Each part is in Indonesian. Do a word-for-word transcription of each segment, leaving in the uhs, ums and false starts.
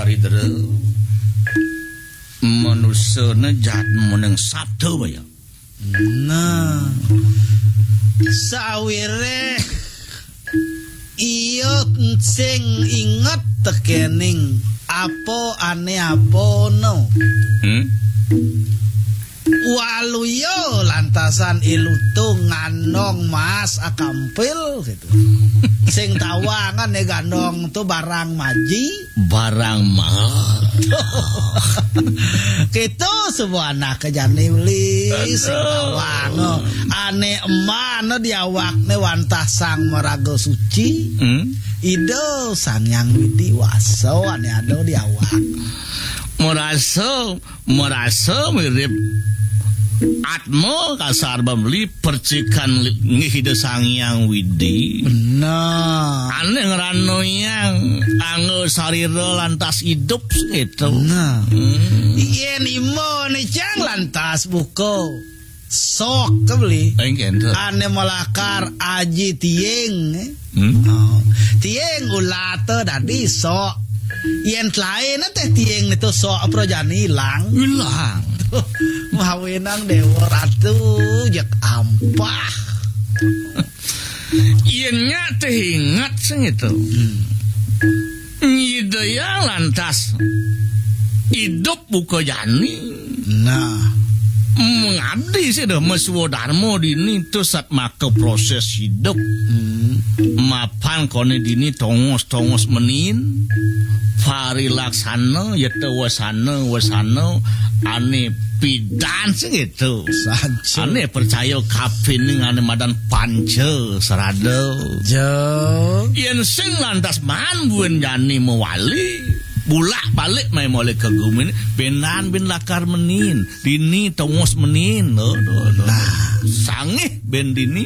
Saridra manusana jatmu ning sabda wae. Nah, sawire iya sing inget tekening apa ane apa no. Hmm? Waluyo lantasan ilutu nganong mas akampil gitu. Sing tawangan ne gandong tuh barang maji, Barang mahal. gitu sebuah anak kejane uli sing tawang ane emana diawakne wantah sang merago suci. Hmm? Ido sang yang widiwaso ane ado diawak. Merasa merasa mirip Atmo kasar beli percikan ngihide sang yang widi. Nah, Ane ngerano yang anggo sarira lantas hidup gitu. nah. Hmm. Yen imo ne cang lantas buko sok kebeli. Engken tuh. Ane melakar aji tieng. eh. Hmm? Oh, tieng ulate dadi sok. Yen lain teh tieng itu sok projani hilang. Hilang. Mawenang dewa ratu jak ampah. Ienya teh ingat sing itu. Nyidaya lantas hidup buka jani. Nah, Mengabdi sih dah meswo darmo dini tu saat maka proses hidup. Mapan kone dini tongos-tongos menin. Fari laksana yata wasana wasana ane pidan sih gitu. saja. Ane percaya kapin ning ane madan panca serado. Jo. Yen sing lantas man buen jani mewali. Bulak balik mai mulai ke gumin benan bin lakar menin dini tongos menin no, no, no. Nah, sangeh ben dini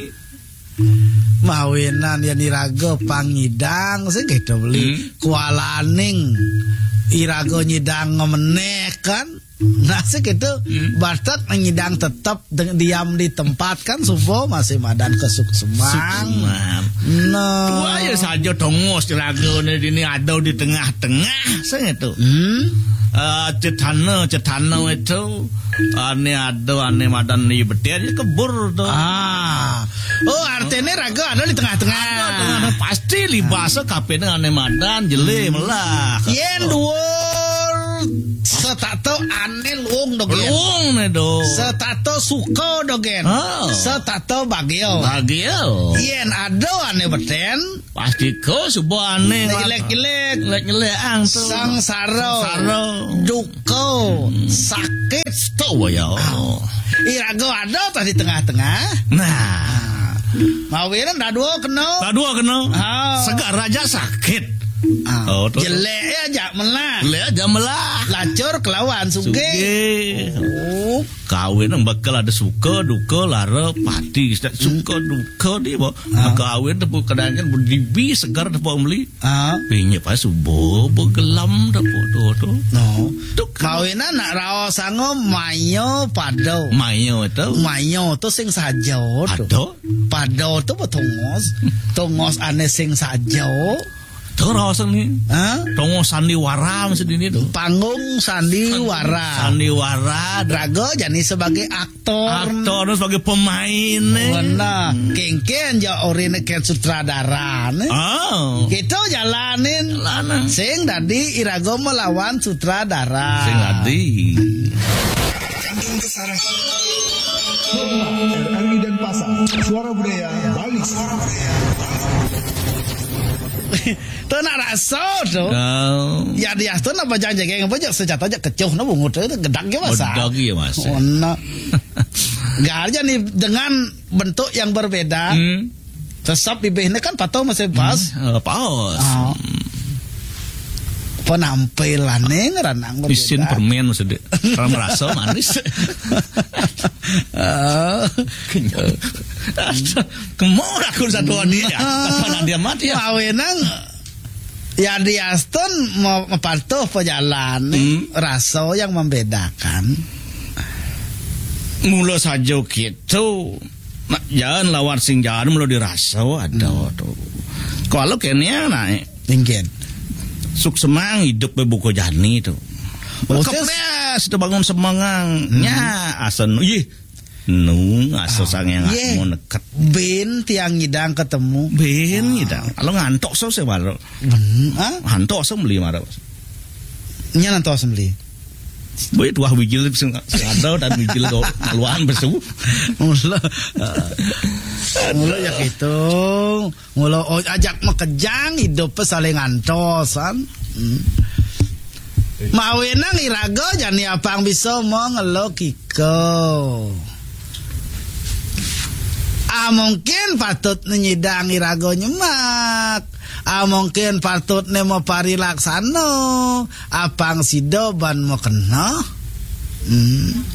Mawinan yang irago pangidang sing gitu beli Hmm. kualaning irago nyidang ngemeneh kan. Nah sih gitu Hmm. Bartak ngidang tetap de- diam di tempat kan supo masih madan kesuk semang. Suksemam. Nah. Wah ya saja tongos raga ni dini ada di tengah-tengah sing itu. Hmm? Uh, cetana cetana itu ane ada ane madan ni betir kebur tu. Ah. Oh artinya raga ada di tengah-tengah. Ada pasti libasa kapene ane madan jele melah. Yen dhuwur setato ane luung dogen. Luung ne do. Setato suko dogen. Oh. Setato bagio. Bagio. Yen ado ane beten. Pasti ko sebuah ane Gilek-gilek. Lek-lek ang tu. Sang saro. Saro. Duko. Sakit. Tahu ya. Irago ada tadi tengah-tengah. Nah, Mawiran dah dua kena. kedua kena. Ah. Segar raja sakit. Ah. Oh, tu. Jelek aja melah. Le aja melah. Lacur kelawan suge. Suge. Oh. Kawin nang bakal ada suka duka lara pati suka duka dia bo. Kawin tu kadang-kadang berdibi segar tu beli. Ah. Pinya pas subuh begelam dah po tu. No. Tu Kawinan nak raos sango mayo pado. mayo tu. Mayo tu sing sajo tu. Ado. Pado tu betongos. Tongos ane sing sajo. Terus ni. Hah? Tongo sandiwara mesti ini tu. Panggung sandiwara. Sandiwara. Drago jadi sebagai aktor. Aktor sebagai pemain. Mana kengken ja orine ken sutradara. ne. Oh. Kita jalanin Lana. sing tadi Irago melawan sutradara. Sing adi. R R I dan Pasar, Suara Budaya Bali. Tuh nak rasa tu. Kau. Ya dia tu nak bajang jaga apa je sejata je kecuh na bungut tu gedak ke masa. Gedak ya mas. Oh, nah. Gak aja nih dengan bentuk yang berbeda. Hmm. Tetap bibirnya kan patau masih pas. Uh, paus. Oh. Penampilannya ngeranang berbeda. Isin permen sedek. Kalau merasa manis. Oh. Kemau aku satu dia. Kata dia mati ya. Mawenang ya di Aston mau patuh pejalan Hmm. rasa yang membedakan. Mula saja gitu. Nak jangan lawan sing jangan mula dirasa ada tu. Kalau kene naik. Tinggi. Suk semang hidup be buku jani itu. Oh, Kepres itu bangun semangangnya hmm. asan ih nu aso sange yeah. mau neket Ben tiang ngidang ketemu ben ngidang kalau ngantok so se maro ah ngantok so beli maro nya nanto sembeli boy dua wijil sing ada dan wijil do maluan besu mula mula ya gitu mula oh, ajak makejang hidup saling ngantosan hmm. Mawenang irago jani apang bisa mo ngelo kiko. Ah mungkin patut nyidang irago nyemak. Ah mungkin patut nemo parilaksano. Apang sidoban mo kena. Hmm.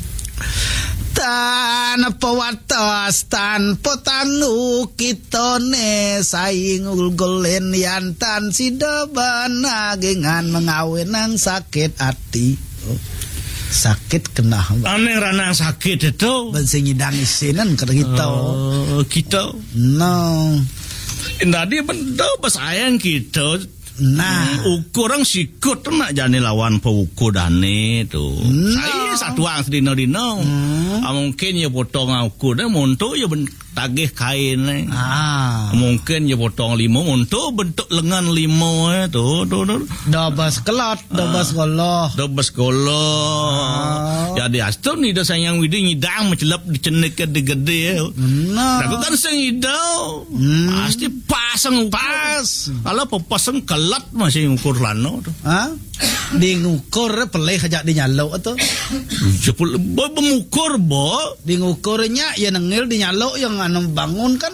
Tan pewatos tanpa tanggu kita ne saing ulgolen yantan sidoban nagengan mengawenang sakit hati. Oh, sakit kena aneh ranang sakit itu bensing ngidang isinan ke kita oh, kita no tadi benda besayang kita nah ukurang sikut nak jani lawan paukur dane tu no. Saya satu ang sedino-dino hmm. mungkin ya potong ukur dah monto ya tagih kain eh. Ah. Mungkin ya potong limo monto bentuk lengan limo eh tu tu tu dobas kelot dobas goloh dobas goloh ah. Jadi aston ni dah sayang widi ngidang mencelap dicenek gede-gede no. Aku kan sengidau hmm. Pasti pasang pas kalau pasang kelat masih ukur lano tu ha di ngukur peleh aja di nyalo tu jepul bemukur bo di ngukurnya ya nengil di nyalo yang anu bangun kan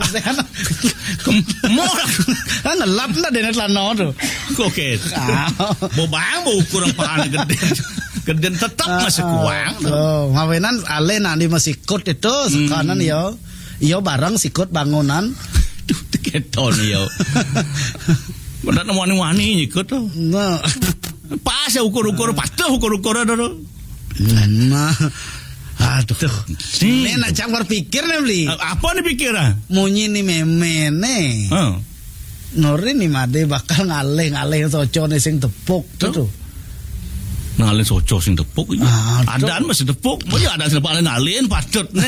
mor kan ngelap na dengan lano tu oke bo bang bo ukur pan gede gede tetap masih kuang oh mawenan ale nak di masih kot itu sekarang yo yo barang sikut bangunan tuh keton yo benar wani-wani nyikut tuh nah pas ya ukur-ukur patuh ukur-ukur ada nah aduh ini nak cang berpikir nih beli apa nih pikiran munyi nih meme nih oh. Nori nih made bakal ngalih-ngalih soco nih sing tepuk tuh ngalih soco sing tepuk ah, adaan masih tepuk mau ya ada sepaling ngalih patut nih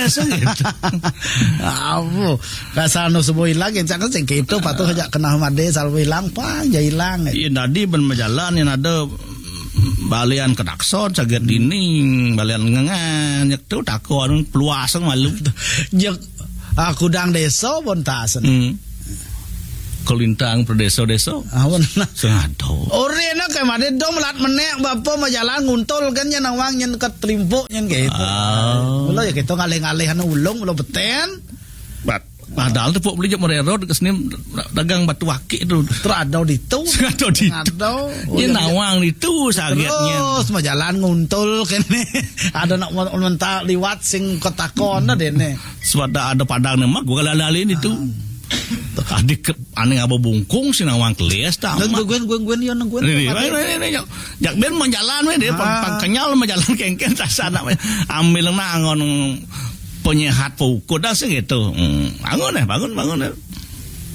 apa kasano sebuah hilang yang cakap sing itu patuh aja kena made salwe hilang pa aja hilang iya tadi ben jalan yang ada balian kedakson caget dinding balian ngengan yak tuh takon peluaseng malu jek aku dang desa bontasen hmm. Kelintang perdeso-deso awan sengado orena kayak made dong melat menek bapak majalan nguntol kan nya nawang yen ketrimpuk yen gitu oh. Ulo ya gitu ngalih-ngalih anu ulung ulo beten bat padahal tuh pok beli jok merero kesini dagang batu akik itu terado ditu terado ditu ini nawang ditu sagetnya terus majalan nguntul kene ada nak mentak liwat sing kotakon dene swada ada padang nemak gua lalali itu adik aneh abo bungkung si nawang keles tak gue gue gue gue yo nang gue jak ben menjalan we dia pangkenyal menjalan kengken tasana ambil nangon penyehat pukul dah segitu angon eh bangun bangun